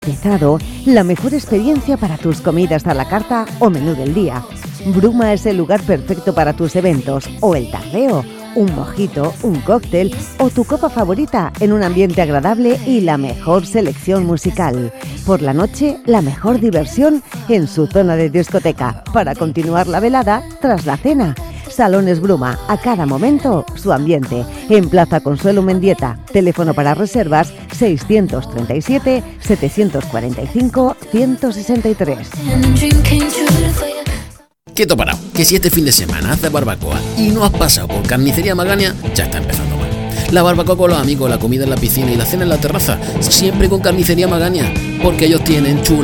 garantizado la mejor experiencia para tus comidas a la carta o menú del día. Bruma es el lugar perfecto para tus eventos o el tardeo, un mojito, un cóctel o tu copa favorita en un ambiente agradable y la mejor selección musical. Por la noche, la mejor diversión en su zona de discoteca para continuar la velada tras la cena. Salones Bruma, a cada momento su ambiente. En Plaza Consuelo Mendieta, teléfono para reservas 637 745 163. Quieto parado, que si este fin de semana haces barbacoa y no has pasado por Carnicería Magaña, ya está empezando mal. La barbacoa con los amigos, la comida en la piscina y la cena en la terraza, siempre con Carnicería Magaña, porque ellos tienen chula